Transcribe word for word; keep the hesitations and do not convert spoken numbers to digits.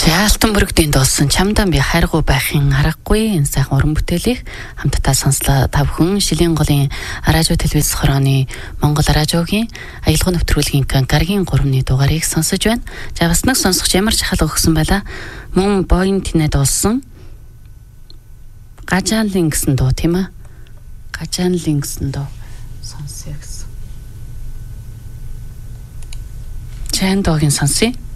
За алтан мөрөгдийн дуулсан чамдаа би хайргуу байхын аргагүй энэ сайхан уран бүтээлийг хамтдаа сонслоо. Та бүхэн Шилийн голын радио телевиз хорооны Монгол радиогийн аялал нэвтрүүлгийн Гаргийн гуравны дугаарыг сонсож байна. За бас нэг сонсогч ямар чахал өгсөн байла. Мөн Боин тэнэ дуулсан Гажаанлин гэсэн дуу тийм ээ. Гажаанлин гэсэн дуу сонсъё гэсэн. Чан дуугийн сонсъё.